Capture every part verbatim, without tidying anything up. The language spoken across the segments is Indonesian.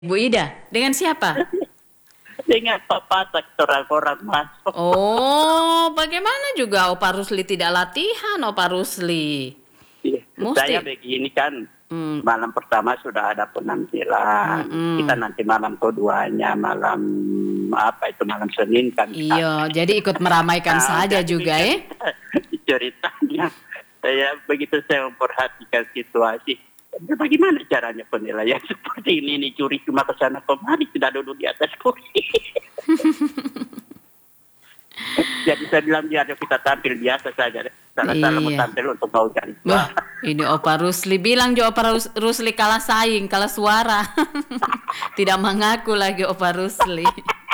Bu Ida, dengan siapa? Dengan papatak orang-orang masuk. Oh, bagaimana juga Opa Rusli tidak latihan, Opa Rusli? Iya, saya Musti. begini kan, Hmm, malam pertama sudah ada mm, penampilan. Kita mm. nanti malam keduanya, malam apa itu malam Senin kan. Iya, jadi ikut meramaikan Nah, saja jadi juga, kan eh? ceritanya, saya begitu saya memperhatikan situasi. Bagaimana caranya penilaian seperti ini? Ini curi cuma ke sana kemari, tidak duduk di atas kursi. Jadi saya bilang biar kita tampil biasa saja. Salah-salah mau Iya. tampil untuk mau cari. Wah, ini Opa Rusli bilang juga Opa Rus- Rusli kalah saing, kalah suara. Tidak mengaku lagi Opa Rusli.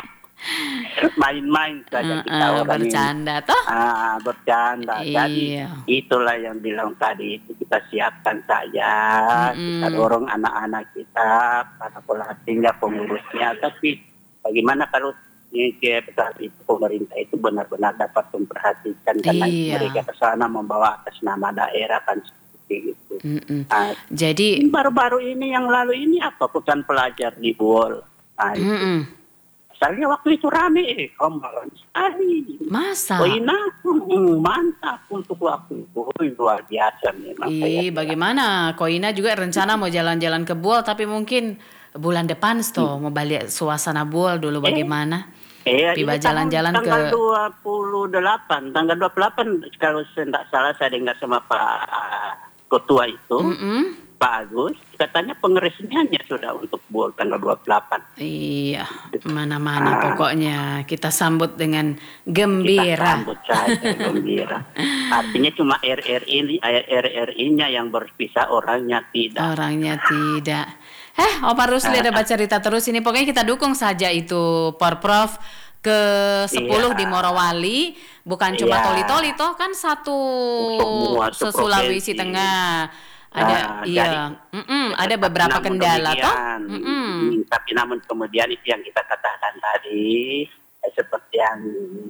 Main-main saja kita Uh-uh, orang ini. bercanda toh? Ah, bercanda. Jadi Iya. itulah yang bilang tadi itu kita siapkan saja, kita Mm-mm. dorong anak-anak kita, para pelatihnya, pengurusnya. Tapi bagaimana kalau ini kayak itu pemerintah itu benar-benar dapat memperhatikan karena Iya. mereka ke sana membawa atas nama daerah kan seperti itu. Mm-mm. Nah, Jadi, baru-baru ini yang lalu ini apa bukan pelajar di Bol. Nah, itu. mm-mm. Misalnya waktu itu rame, eh, kemarin sekali. Masa? Wina, hmm, mantap untuk waktu itu. Oh, luar biasa memang. Ih, bagaimana? Koina juga rencana mau jalan-jalan ke Buol, tapi mungkin bulan depan sto mau balik suasana Buol dulu bagaimana? Eh, Tiba ini jalan-jalan tanggal, tanggal ke dua puluh delapan, tanggal dua puluh delapan kalau saya tidak salah saya dengar sama Pak Ketua itu, Mm-mm. Pak Agus, katanya pengeresmiannya sudah untuk Bol tanggal dua puluh delapan. Iya, mana-mana Ah. pokoknya kita sambut dengan Kita gembira. sambut saja gembira. Artinya cuma R R I, R R I-nya yang berpisah, orangnya tidak. Orangnya tidak. Eh, Opa Rusli ada baca cerita terus ini. Pokoknya kita dukung saja itu Porprov ke sepuluh Iya. di Morowali. Bukan cuma Iya. toli-toli toh kan satu Semua se-Sulawesi provinsi. Tengah. Ada Ah, iya, jadi- Mm-mm, ada beberapa Namun kendala toh. demikian, Mm-mm. mm, Tapi namun kemudian itu yang kita katakan tadi, eh, seperti yang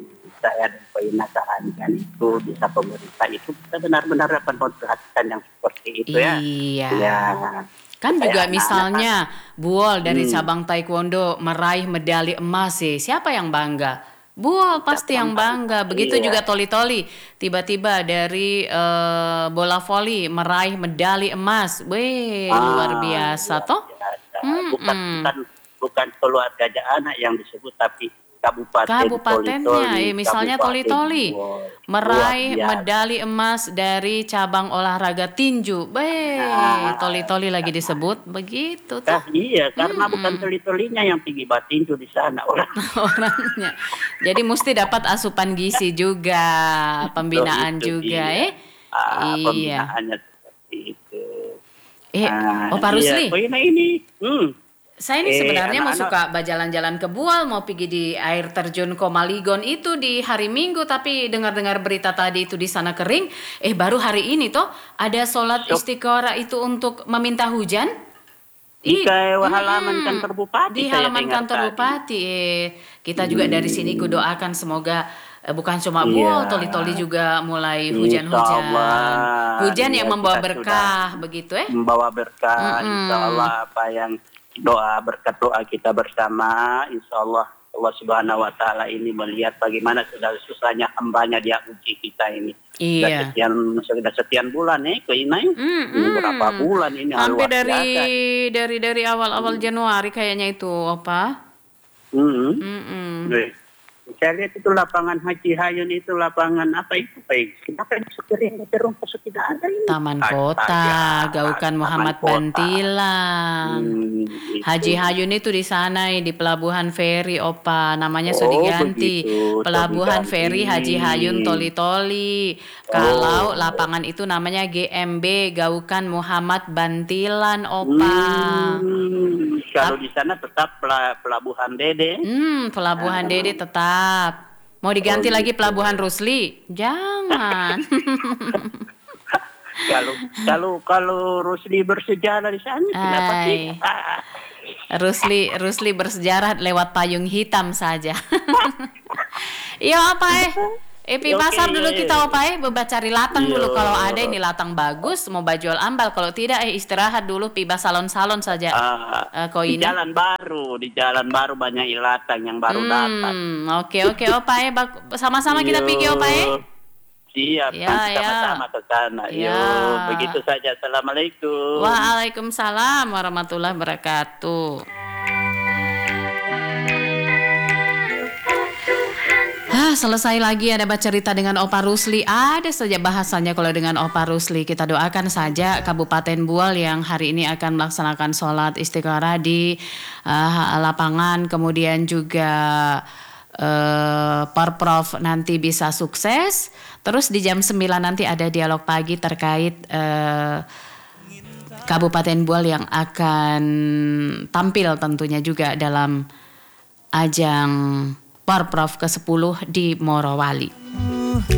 saya dan Poina sarankan itu bisa pemerintah itu kita benar-benar dapat memperhatikan yang seperti itu ya. Iya. Ya. Kan Supaya juga anak-anak misalnya Buol dari Hmm. cabang taekwondo meraih medali emas sih. Siapa yang bangga? Buol pasti yang bangga. Begitu Iya. juga toli-toli. Tiba-tiba dari eh, bola voli meraih medali emas. Weh, Ah, luar biasa luar toh. biasa. Mm-mm. Bukan, bukan bukan keluarga anak yang disebut tapi kabupaten Kabupatennya, Toli-Toli, eh, misalnya Kabupaten toli-toli Buol. meraih Luar biasa. medali emas dari cabang olahraga tinju. Weh, Nah, toli-toli lagi disebut begitu Nah, toh. iya, karena Mm-mm. bukan teli-telinya yang tinggi batinju di sana orang. Orangnya. Jadi mesti dapat asupan gizi juga, pembinaan Itu juga, dia. eh. Ah, Iya. pembinaannya seperti itu. Eh, Ah, Opa iya, Rusli, Poina ini, hmm, saya ini Eh, sebenarnya mau anak-anak. suka berjalan-jalan ke Bual, mau pergi di air terjun Komaligon itu di hari Minggu, tapi dengar-dengar berita tadi itu di sana kering. Eh, baru hari ini toh ada sholat So- istiqoroh itu untuk meminta hujan. di Ih, ke- mm-mm. halaman kantor bupati Di saya halaman dengar kantor tadi. bupati. Eh, kita juga dari sini ku doakan semoga eh, bukan cuma Iya. Bual, toli-toli juga mulai Insya hujan-hujan. Allah. Hujan Iya, yang membawa kita berkah, begitu eh. Membawa berkah, Mm-mm. insya Allah apa yang doa berkat doa kita bersama, insya Allah Allah Subhanahu Wa Taala ini melihat bagaimana sudah susahnya hambanya dia uji kita ini. Sudah Iya. sekian sudah sekian bulan nih ke ini, Mm-mm. berapa bulan ini Hampir luar dari biasa. dari dari awal-awal Januari kayaknya itu, apa? Hmm. Mm-mm. Nih, saya lihat itu lapangan Haji Hayun itu lapangan apa itu baik. Kenapa yang sekering terung tidak ada ini? Taman Astaga, Kota, Gaukan Taman Muhammad Kota. Bantilan. Hmm, itu. Haji Hayun itu di sana di Pelabuhan Feri, Opa. Namanya Oh, sudah diganti. begitu, Pelabuhan sudah Feri diganti. Haji Hayun Toli-Toli. Kalau lapangan itu namanya G M B Gaukan Muhammad Bantilan, Opa. Hmm, kalau di sana tetap pela- pelabuhan Dede. Hmm, Pelabuhan Dede tetap. Mau diganti Oh, lagi gitu. Pelabuhan Rusli? Jangan. Kalau kalau kalau Rusli bersejarah di sana kenapa Ai. tidak? Ah, Rusli Rusli bersejarah lewat payung hitam saja. Iya apa eh? Eh, pi Oke, pasar dulu iya, kita iya. opa eh, beba cari latang dulu. Iya. Kalau ada ini latang bagus, mau jual ambal. Kalau tidak, eh istirahat dulu, pi salon-salon saja. Ah, Eh, kau di ini. jalan baru, di jalan baru banyak ilatang yang baru dapat. Hmm, oke oke opa eh, bak- sama-sama kita Yo, pergi opa eh. siap, Ya nanti ya. sama-sama ke sana. Ya. Yo, begitu saja. Assalamualaikum. Waalaikumsalam warahmatullahi wabarakatuh. Ah, selesai lagi ada baca cerita dengan Opa Rusli. Ada saja bahasanya kalau dengan Opa Rusli. Kita doakan saja Kabupaten Bual yang hari ini akan melaksanakan sholat istikharah di uh, lapangan. Kemudian juga uh, Porprov nanti bisa sukses. Terus di jam sembilan nanti ada dialog pagi terkait uh, Kabupaten Bual yang akan tampil tentunya juga dalam ajang Porprov ke sepuluh di Morowali.